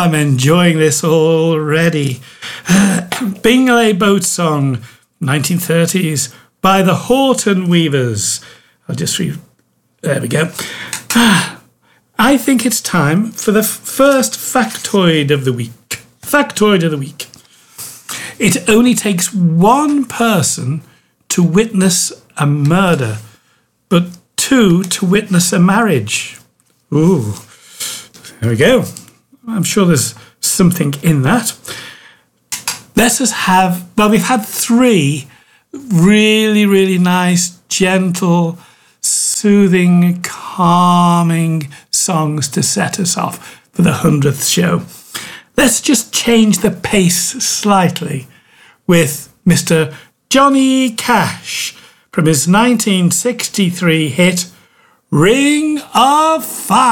I'm enjoying this already. Bingley Boat Song, 1930s, by the Horton Weavers. There we go. I think it's time for the first factoid of the week. Factoid of the week. It only takes one person to witness a murder, but two to witness a marriage. Ooh, there we go. I'm sure there's something in that. We've had three really, really nice, gentle, soothing, calming songs to set us off for the 100th show. Let's just change the pace slightly with Mr. Johnny Cash from his 1963 hit Ring of Fire.